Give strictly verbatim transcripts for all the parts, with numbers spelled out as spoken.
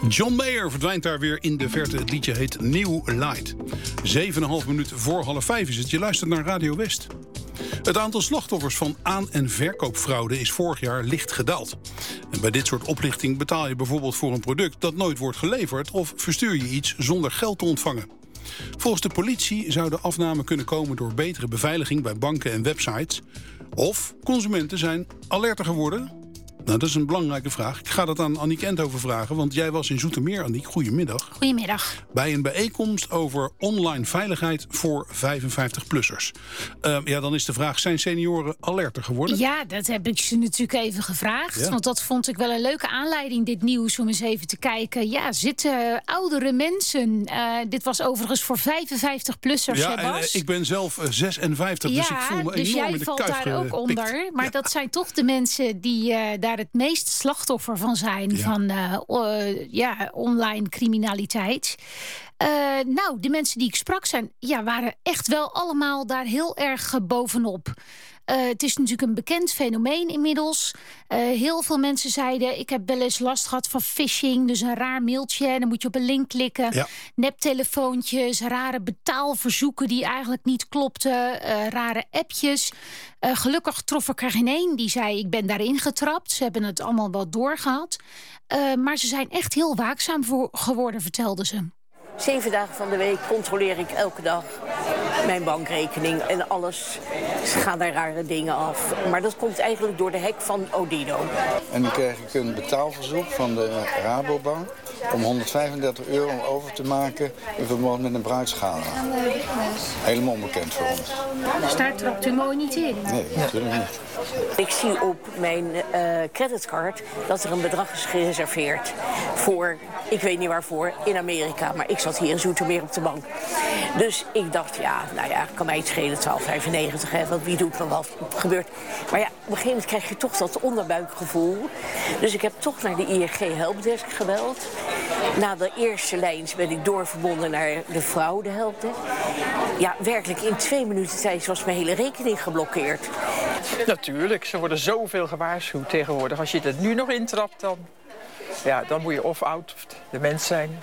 John Mayer verdwijnt daar weer in de verte. Het liedje heet New Light. Zeven en een half minuut voor half vijf is het. Je luistert naar Radio West. Het aantal slachtoffers van aan- en verkoopfraude is vorig jaar licht gedaald. En bij dit soort oplichting betaal je bijvoorbeeld voor een product dat nooit wordt geleverd of verstuur je iets zonder geld te ontvangen. Volgens de politie zou de afname kunnen komen door betere beveiliging bij banken en websites. Of consumenten zijn alerter geworden. Nou, dat is een belangrijke vraag. Ik ga dat aan Aniek Enthoven vragen, want jij was in Zoetermeer, Aniek. Goedemiddag. Goedemiddag. Bij een bijeenkomst over online veiligheid voor vijfenvijftig-plussers. Uh, ja, dan is de vraag, zijn senioren alerter geworden? Ja, dat heb ik ze natuurlijk even gevraagd. Ja. Want dat vond ik wel een leuke aanleiding, dit nieuws, om eens even te kijken. Ja, zitten oudere mensen... Uh, dit was overigens voor vijfenvijftig-plussers, ja, hè, Bas? En, uh, ik ben zelf uh, zesenvijftig, ja, dus ik voel me dus enorm jij in de valt kuif daar ook onder. Maar ja. Dat zijn toch de mensen die uh, daar het meest slachtoffer van zijn, ja. van uh, uh, ja, online criminaliteit. Uh, nou, de mensen die ik sprak zijn, ja, waren echt wel allemaal daar heel erg uh, bovenop. Uh, het is natuurlijk een bekend fenomeen inmiddels. Uh, heel veel mensen zeiden, ik heb wel eens last gehad van phishing. Dus een raar mailtje en dan moet je op een link klikken. Ja. Neptelefoontjes, rare betaalverzoeken die eigenlijk niet klopten. Uh, rare appjes. Uh, gelukkig trof ik er geen één die zei, ik ben daarin getrapt. Ze hebben het allemaal wel doorgehad. Uh, maar ze zijn echt heel waakzaam voor geworden, vertelden ze. Zeven dagen van de week controleer ik elke dag mijn bankrekening en alles. Ze gaan daar rare dingen af. Maar dat komt eigenlijk door de hack van Odido. En dan kreeg ik een betaalverzoek van de Rabobank om honderdvijfendertig euro over te maken in verband met een bruidsgala. Helemaal onbekend voor ons. Dus daar trapt u mooi niet in? Nee, natuurlijk niet. Ik zie op mijn uh, creditcard dat er een bedrag is gereserveerd voor, ik weet niet waarvoor, in Amerika. Maar ik zat hier in Zoetermeer op de bank. Dus ik dacht, ja, nou ja, kan mij het schelen, twaalf vijfennegentig, hè, want wie doet me wat gebeurt. Maar ja, op een gegeven moment krijg je toch dat onderbuikgevoel. Dus ik heb toch naar de I N G helpdesk gebeld. Na de eerste lijn ben ik doorverbonden naar de fraude helpdesk. Ja, werkelijk, in twee minuten tijd was mijn hele rekening geblokkeerd. Natuurlijk, ze worden zoveel gewaarschuwd tegenwoordig. Als je het nu nog intrapt, dan, ja, dan moet je of oud of de mens zijn.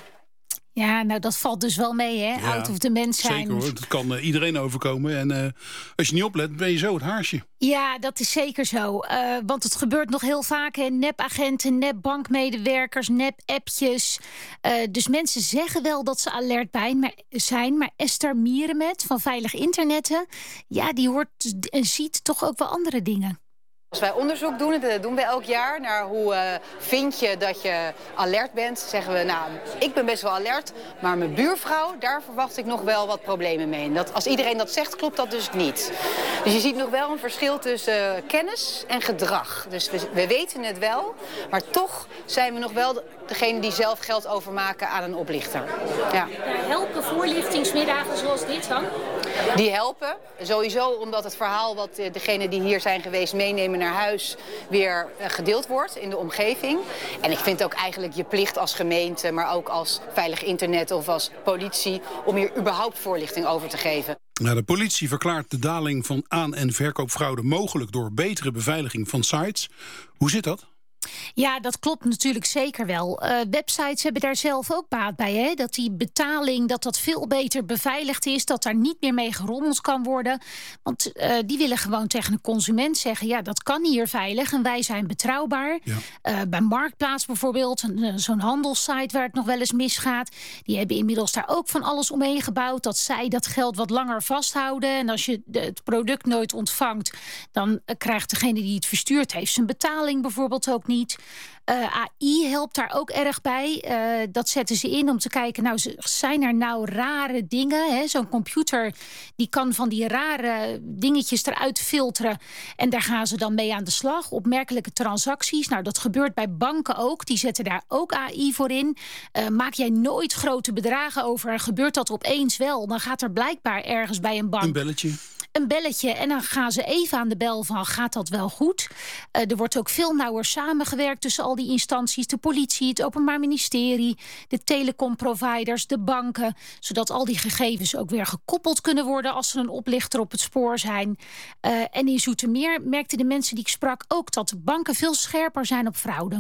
Ja, nou dat valt dus wel mee, hè? Ja, oud of de mens zijn. Zeker hoor, dat kan uh, iedereen overkomen. En uh, als je niet oplet, ben je zo het haarsje. Ja, dat is zeker zo. Uh, want het gebeurt nog heel vaak, hè? Nepagenten, nepbankmedewerkers, nep-appjes. Uh, dus mensen zeggen wel dat ze alert bij maar, zijn. Maar Esther Mierenmet van Veilig Internetten, ja, die hoort en ziet toch ook wel andere dingen. Als wij onderzoek doen, dat doen we elk jaar, naar hoe uh, vind je dat je alert bent, zeggen we, nou, ik ben best wel alert, maar mijn buurvrouw, daar verwacht ik nog wel wat problemen mee. En dat, als iedereen dat zegt, klopt dat dus niet. Dus je ziet nog wel een verschil tussen uh, kennis en gedrag. Dus we, we weten het wel, maar toch zijn we nog wel degene die zelf geld overmaken aan een oplichter. Ja. Helpen voorlichtingsmiddagen zoals dit dan? Die helpen, sowieso omdat het verhaal wat degenen die hier zijn geweest meenemen naar huis weer gedeeld wordt in de omgeving. En ik vind ook eigenlijk je plicht als gemeente, maar ook als Veilig Internet of als politie, om hier überhaupt voorlichting over te geven. Nou, de politie verklaart de daling van aan- en verkoopfraude mogelijk door betere beveiliging van sites. Hoe zit dat? Ja, dat klopt natuurlijk zeker wel. Uh, websites hebben daar zelf ook baat bij. Hè? Dat die betaling dat dat veel beter beveiligd is. Dat daar niet meer mee gerommeld kan worden. Want uh, die willen gewoon tegen de consument zeggen, ja, dat kan hier veilig en wij zijn betrouwbaar. Ja. Uh, bij Marktplaats bijvoorbeeld, een, zo'n handelssite waar het nog wel eens misgaat. Die hebben inmiddels daar ook van alles omheen gebouwd. Dat zij dat geld wat langer vasthouden. En als je het product nooit ontvangt, dan uh, krijgt degene die het verstuurd heeft zijn betaling bijvoorbeeld ook niet. Uh, A I helpt daar ook erg bij. Uh, dat zetten ze in om te kijken, nou, zijn er nou rare dingen? Hè? Zo'n computer die kan van die rare dingetjes eruit filteren. En daar gaan ze dan mee aan de slag. Opmerkelijke transacties. Nou, dat gebeurt bij banken ook. Die zetten daar ook A I voor in. Uh, maak jij nooit grote bedragen over en gebeurt dat opeens wel, dan gaat er blijkbaar ergens bij een bank een belletje. Een belletje en dan gaan ze even aan de bel van, gaat dat wel goed? Uh, er wordt ook veel nauwer samengewerkt tussen al die instanties. De politie, het Openbaar Ministerie, de telecomproviders, de banken. Zodat al die gegevens ook weer gekoppeld kunnen worden als er een oplichter op het spoor zijn. Uh, en in Zoetermeer merkten de mensen die ik sprak ook dat de banken veel scherper zijn op fraude.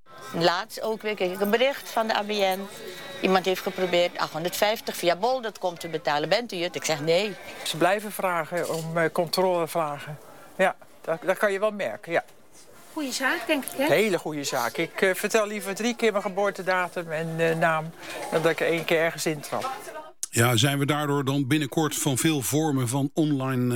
Laatst ook weer kreeg ik een bericht van de A B N. Iemand heeft geprobeerd achthonderdvijftig via bol punt com te betalen. Bent u het? Ik zeg nee. Ze blijven vragen om uh, controle vragen. Ja, dat, dat kan je wel merken, ja. Goeie zaak, denk ik, hè? Hele goede zaak. Ik uh, vertel liever drie keer mijn geboortedatum en uh, naam... dan dat ik er één keer ergens intrap. Ja, zijn we daardoor dan binnenkort van veel vormen van online